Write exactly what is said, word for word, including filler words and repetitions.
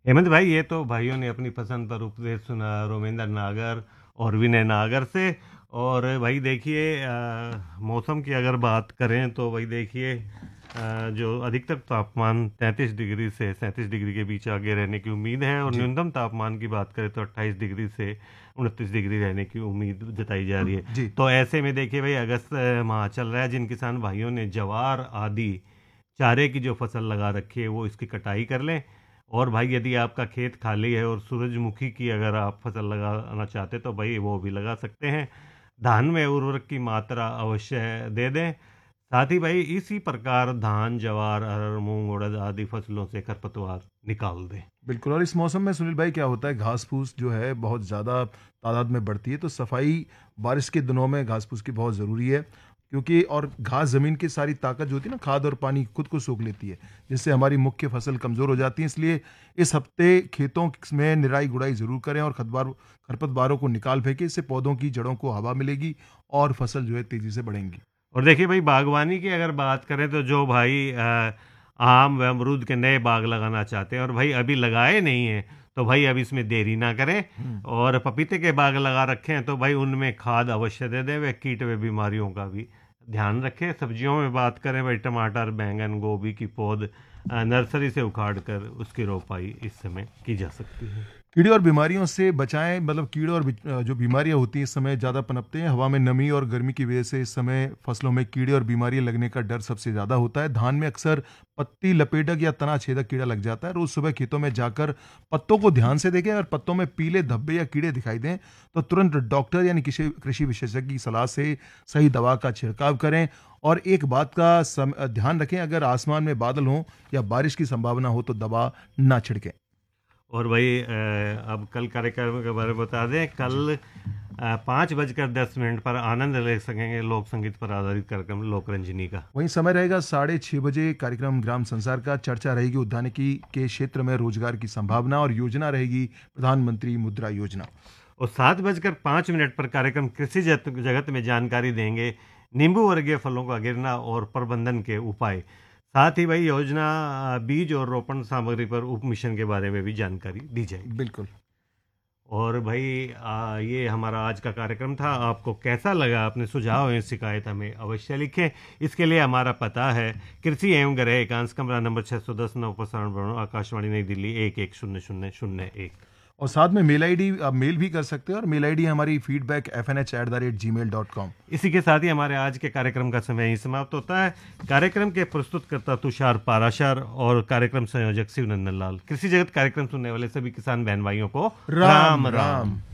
हेमंत भाई, ये तो भाइयों ने अपनी पसंद पर उपदेश सुना रोमेंद्र नागर और विनय नागर से। और भाई देखिए, अ, मौसम की अगर बात करें तो भाई देखिए, अ, जो अधिकतम तापमान तैंतीस डिग्री से सैंतीस डिग्री के बीच आगे रहने की उम्मीद है, और जी न्यूनतम तापमान की बात करें तो अट्ठाईस डिग्री से उनतीस डिग्री रहने की उम्मीद जताई जा रही है। जी। तो ऐसे में देखिए भाई, अगस्त अ, माह चल रहा है, जिन किसान भाइयों ने ज्वार आदि चारे की जो फसल लगा रखी है वो इसकी कटाई कर लें। और भाई यदि आपका खेत खाली है और सूरजमुखी की अगर आप फसल लगाना चाहते तो भाई वो भी लगा सकते हैं। धान में उर्वरक की मात्रा अवश्य दे दें। साथ ही भाई इसी प्रकार धान, जवार, अरहर, मूंग, उड़द आदि फसलों से खरपतवार निकाल दें। बिल्कुल। और इस मौसम में सुनील भाई क्या होता है, घास फूस जो है बहुत ज़्यादा तादाद में बढ़ती है, तो सफाई बारिश के दिनों में घास फूस की बहुत ज़रूरी है। क्योंकि और घास ज़मीन की सारी ताकत जो होती है ना, खाद और पानी खुद को सोख लेती है, जिससे हमारी मुख्य फसल कमज़ोर हो जाती है। इसलिए इस हफ्ते खेतों में निराई गुड़ाई ज़रूर करें और खदबार खरपतवारों को निकाल फेंकें। इससे पौधों की जड़ों को हवा मिलेगी और फसल जो है तेज़ी से बढ़ेंगी। और देखिए भाई, बागवानी की अगर बात करें तो जो भाई अ, आम व अमरूद के नए बाग लगाना चाहते हैं और भाई अभी लगाए नहीं हैं, तो भाई अब इसमें देरी ना करें। हम्म। और पपीते के बाग लगा रखे हैं तो भाई उनमें खाद अवश्य दे दें, व कीट व बीमारियों का भी ध्यान रखें। सब्जियों में बात करें भाई, टमाटर, बैंगन, गोभी की पौध अ, नर्सरी से उखाड़ कर उसकी रोपाई इस समय की जा सकती है। कीड़े और बीमारियों से बचाएं, मतलब कीड़े और बी- अ, जो बीमारियां होती हैं इस समय ज़्यादा पनपते हैं। हवा में नमी और गर्मी की वजह से इस समय फसलों में कीड़े और बीमारियां लगने का डर सबसे ज़्यादा होता है। धान में अक्सर पत्ती लपेटक या तना छेदक कीड़ा लग जाता है। रोज सुबह खेतों में जाकर पत्तों को ध्यान से देखें। अगर पत्तों में पीले धब्बे या कीड़े दिखाई दें तो तुरंत डॉक्टर यानी कृषि कृषि विशेषज्ञ की सलाह से सही दवा का छिड़काव करें। और एक बात का सम, ध्यान रखें, अगर आसमान में बादल हों या बारिश की संभावना हो तो दवा ना छिड़कें। और भाई अ, अब कल कार्यक्रम के बारे में बता दें। जी। कल अ, पाँच बजकर दस मिनट पर आनंद ले सकेंगे लोक संगीत पर आधारित कार्यक्रम लोक रंजनी का। वहीं समय रहेगा साढ़े छह बजे कार्यक्रम ग्राम संसार का। चर्चा रहेगी उद्यानिकी के क्षेत्र में रोजगार की संभावना और योजना रहेगी प्रधानमंत्री मुद्रा योजना। और सात बजकर पाँच मिनट पर कार्यक्रम कृषि जगत जगत में जानकारी देंगे नींबू वर्गीय फलों का गिरना और प्रबंधन के उपाय। साथ ही भाई योजना, अ, बीज और रोपण सामग्री पर उप मिशन के बारे में भी जानकारी दी जाएगी। बिल्कुल। और भाई आ, ये हमारा आज का कार्यक्रम था। आपको कैसा लगा? अपने सुझाव एवं शिकायत हमें अवश्य लिखें। इसके लिए हमारा पता है कृषि एवं गृह एकांश, कमरा नंबर छः सौ दस, नौ प्रसारण भवन, आकाशवाणी नई दिल्ली, एक एक शून्य शून्य शून्य एक। और साथ में मेल आईडी आप मेल भी कर सकते हैं, और मेल आईडी हमारी feedback F N H at the rate ji mail dot com. इसी के साथ ही हमारे आज के कार्यक्रम का समय ही समाप्त होता है। कार्यक्रम के प्रस्तुतकर्ता तुषार पाराशर और कार्यक्रम संयोजक शिवनंदन लाल। कृषि जगत कार्यक्रम सुनने वाले सभी किसान बहन भाइयों को राम राम राम। राम।